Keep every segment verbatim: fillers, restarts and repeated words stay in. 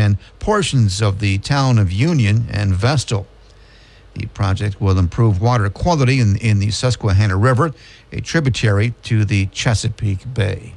and portions of the town of Union and Vestal. The project will improve water quality in, in the Susquehanna River, a tributary to the Chesapeake Bay.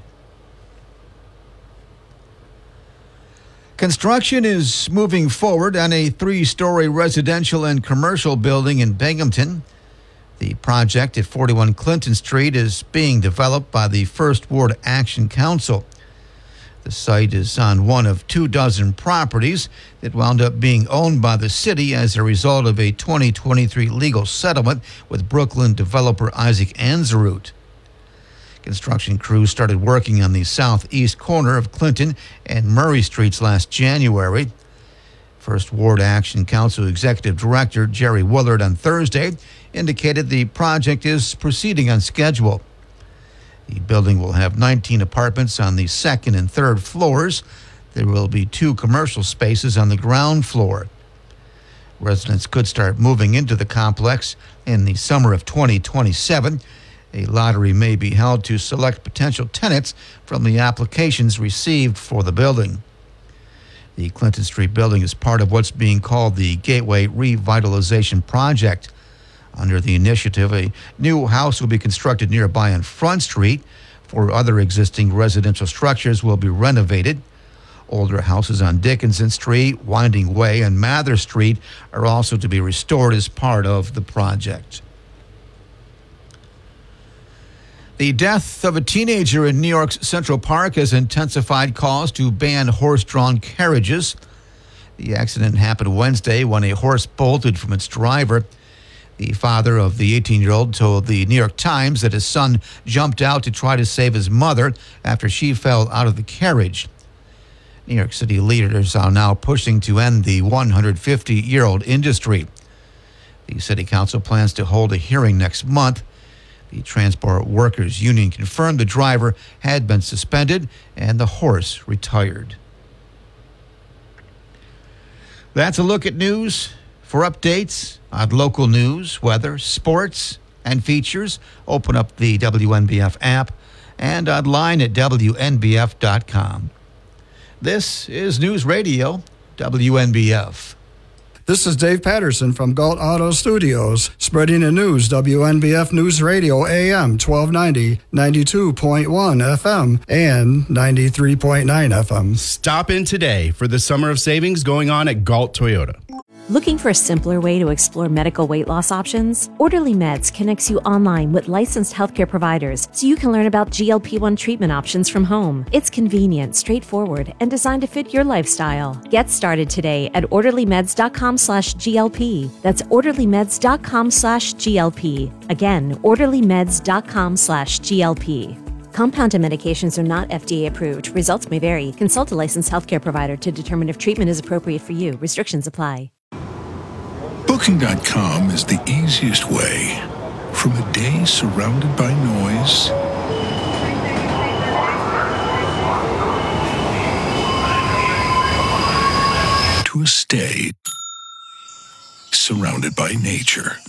Construction is moving forward on a three-story residential and commercial building in Binghamton. The project at forty-one Clinton Street is being developed by the First Ward Action Council. The site is on one of two dozen properties that wound up being owned by the city as a result of a twenty twenty-three legal settlement with Brooklyn developer Isaac Anzarut. Construction crews started working on the southeast corner of Clinton and Murray Streets last January. First Ward Action Council Executive Director Jerry Willard on Thursday indicated the project is proceeding on schedule. The building will have nineteen apartments on the second and third floors. There will be two commercial spaces on the ground floor. Residents could start moving into the complex in the summer of twenty twenty-seven. A lottery may be held to select potential tenants from the applications received for the building. The Clinton Street building is part of what's being called the Gateway Revitalization Project. Under the initiative, a new house will be constructed nearby on Front Street. Four other existing residential structures will be renovated. Older houses on Dickinson Street, Winding Way, and Mather Street are also to be restored as part of the project. The death of a teenager in New York's Central Park has intensified calls to ban horse-drawn carriages. The accident happened Wednesday when a horse bolted from its driver. The father of the eighteen-year-old told the New York Times that his son jumped out to try to save his mother after she fell out of the carriage. New York City leaders are now pushing to end the one hundred fifty-year-old industry. The city council plans to hold a hearing next month. The Transport Workers Union confirmed the driver had been suspended and the horse retired. That's a look at news. For updates on local news, weather, sports, and features, open up the W N B F app and online at W N B F dot com. This is News Radio, W N B F. This is Dave Patterson from Galt Auto Studios, spreading the news, W N B F News Radio, A M twelve ninety, ninety-two point one F M, and ninety-three point nine F M. Stop in today for the summer of savings going on at Galt Toyota. Looking for a simpler way to explore medical weight loss options? Orderly Meds connects you online with licensed healthcare providers so you can learn about G L P one treatment options from home. It's convenient, straightforward, and designed to fit your lifestyle. Get started today at orderly meds dot com slash G L P. That's orderly meds dot com slash G L P. Again, orderly meds dot com slash G L P. Compounded medications are not F D A approved. Results may vary. Consult a licensed healthcare provider to determine if treatment is appropriate for you. Restrictions apply. Booking dot com is the easiest way. From a day surrounded by noise to a stay surrounded by nature.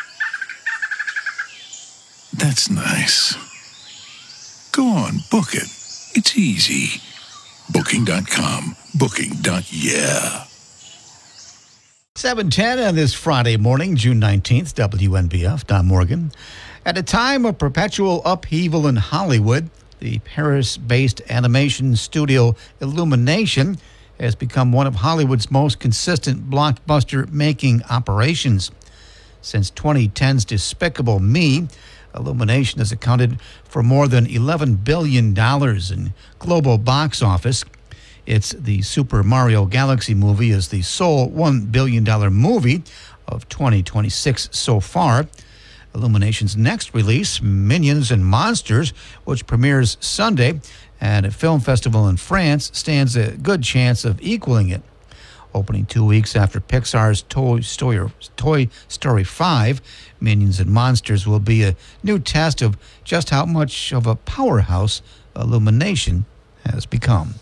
That's nice. Go on, book it. It's easy. Booking dot com. Booking. Yeah. seven ten on this Friday morning, June nineteenth, W N B F, Don Morgan. At a time of perpetual upheaval in Hollywood, the Paris-based animation studio Illumination has become one of Hollywood's most consistent blockbuster-making operations. Since twenty ten's Despicable Me, Illumination has accounted for more than eleven billion dollars in global box office. It's the Super Mario Galaxy movie is the sole one billion dollars movie of twenty twenty-six so far. Illumination's next release, Minions and Monsters, which premieres Sunday at a film festival in France, stands a good chance of equaling it. Opening two weeks after Pixar's Toy Story, Toy Story five, Minions and Monsters will be a new test of just how much of a powerhouse Illumination has become.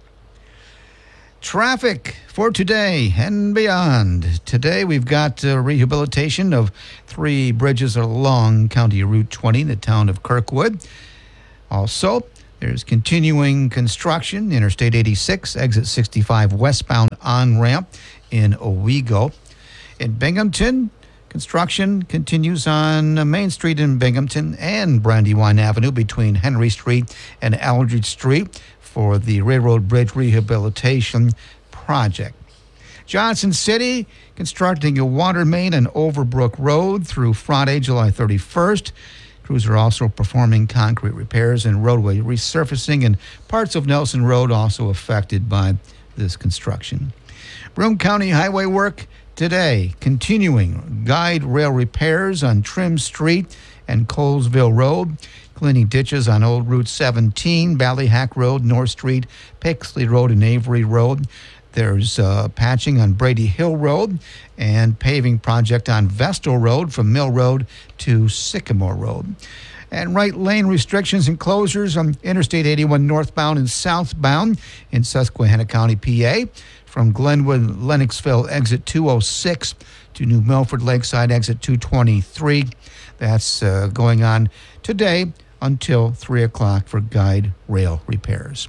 Traffic for today and beyond. Today we've got uh, rehabilitation of three bridges along County Route twenty in the town of Kirkwood. Also, There's continuing construction, Interstate eighty-six, exit sixty-five westbound on-ramp in Owego. In Binghamton, construction continues on Main Street in Binghamton and Brandywine Avenue between Henry Street and Aldridge Street for the Railroad Bridge Rehabilitation Project. Johnson City constructing a water main on Overbrook Road through Friday, July thirty-first. Crews are also performing concrete repairs and roadway resurfacing, and parts of Nelson Road also affected by this construction. Broome County highway work today, continuing guide rail repairs on Trim Street and Colesville Road, cleaning ditches on Old Route seventeen, Ballyhack Road, North Street, Pixley Road, and Avery Road. There's uh, patching on Brady Hill Road and paving project on Vestal Road from Mill Road to Sycamore Road. And right lane restrictions and closures on Interstate eighty-one northbound and southbound in Susquehanna County, P A, from Glenwood, Lennoxville, exit two oh six to New Milford, Lakeside, exit two twenty-three. That's uh, going on today until three o'clock for guide rail repairs.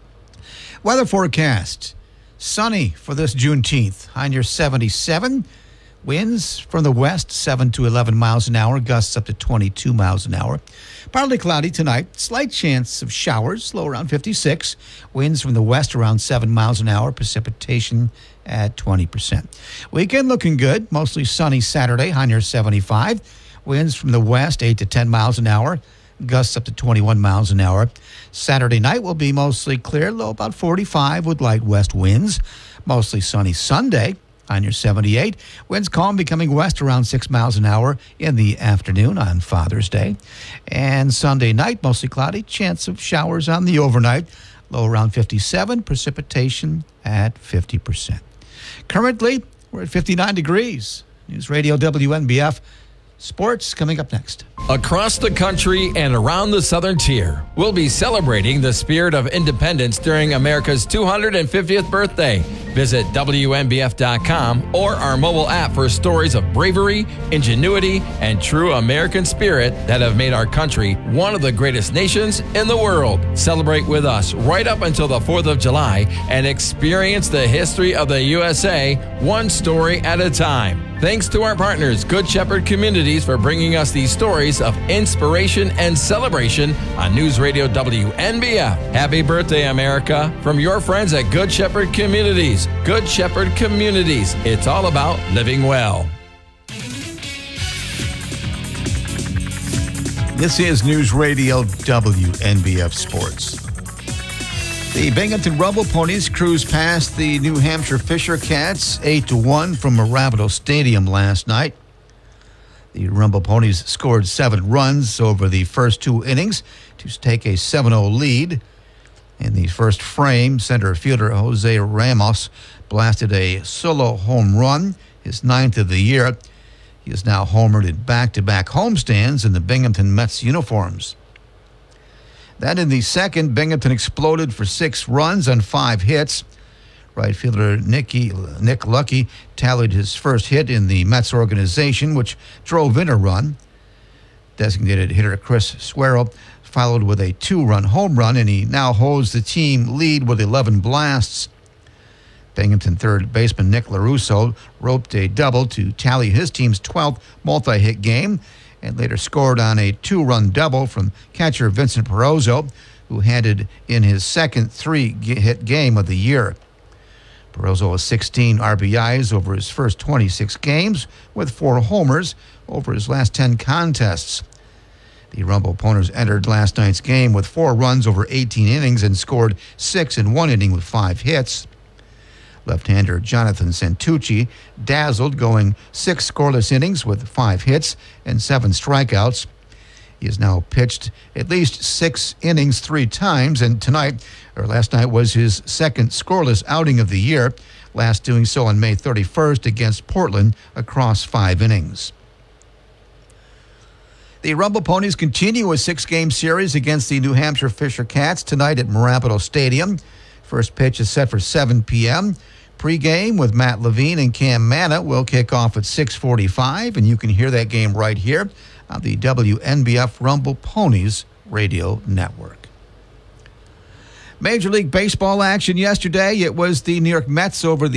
Weather forecast. Sunny for this Juneteenth. High near seventy-seven. Winds from the west, seven to eleven miles an hour. Gusts up to twenty-two miles an hour. Partly cloudy tonight. Slight chance of showers, low around fifty-six. Winds from the west around seven miles an hour. Precipitation at twenty percent. Weekend looking good. Mostly sunny Saturday. High near seventy-five. Winds from the west, eight to ten miles an hour. Gusts up to twenty-one miles an hour. Saturday night will be mostly clear, low about forty-five with light west winds. Mostly sunny Sunday, high near seventy-eight. Winds calm, becoming west around six miles an hour in the afternoon on Father's Day. And Sunday night, mostly cloudy, chance of showers on the overnight, low around fifty-seven, precipitation at fifty percent. Currently, we're at fifty-nine degrees. News Radio W N B F. Sports coming up next. Across the country and around the Southern Tier, we'll be celebrating the spirit of independence during America's two hundred fiftieth birthday. Visit W N B F dot com or our mobile app for stories of bravery, ingenuity, and true American spirit that have made our country one of the greatest nations in the world. Celebrate with us right up until the fourth of July and experience the history of the U S A one story at a time. Thanks to our partners, Good Shepherd Communities, for bringing us these stories of inspiration and celebration on News Radio W N B F. Happy birthday, America, from your friends at Good Shepherd Communities. Good Shepherd Communities. It's all about living well. This is News Radio W N B F Sports. The Binghamton Rumble Ponies cruised past the New Hampshire Fisher Cats eight to one from Marabito Stadium last night. The Rumble Ponies scored seven runs over the first two innings to take a seven oh lead. In the first frame, center fielder Jose Ramos blasted a solo home run, his ninth of the year. He is now homered in back-to-back homestands in the Binghamton Mets uniforms. Then in the second, Binghamton exploded for six runs on five hits. Right fielder Nicky, Nick Lucky tallied his first hit in the Mets organization, which drove in a run. Designated hitter Chris Suero followed with a two-run home run, and he now holds the team lead with eleven blasts. Binghamton third baseman Nick LaRusso roped a double to tally his team's twelfth multi-hit game, and later scored on a two-run double from catcher Vincent Perozzo, who handed in his second three-hit game of the year. Perozzo has sixteen R B Is over his first twenty-six games, with four homers over his last ten contests. The Rumble Ponies entered last night's game with four runs over eighteen innings and scored six in one inning with five hits. Left-hander Jonathan Santucci dazzled, going six scoreless innings with five hits and seven strikeouts. He has now pitched at least six innings three times, and tonight, or last night, was his second scoreless outing of the year, last doing so on May thirty-first against Portland across five innings. The Rumble Ponies continue a six-game series against the New Hampshire Fisher Cats tonight at Marabito Stadium. First pitch is set for seven p.m. Pre-game with Matt Levine and Cam Manna will kick off at six forty-five, and you can hear that game right here on the W N B F Rumble Ponies radio network. Major League Baseball action yesterday. It was the New York Mets over the